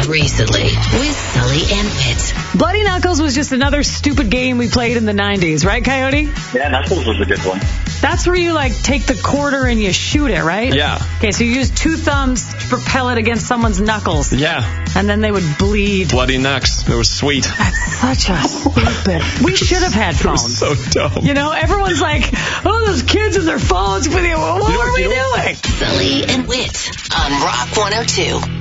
recently with Sully and Whit. Bloody Knuckles was just another stupid game we played in the 90s, right, Coyote? Yeah, Knuckles was a good one. That's where you, take the quarter and you shoot it, right? Yeah. Okay, so you use two thumbs to propel it against someone's knuckles. Yeah. And then they would bleed. Bloody Knucks. It was sweet. That's such a stupid... We should have had phones. So dumb. Everyone's like, oh, those kids and their phones. What were we doing? Sully and Whit on Rock 102.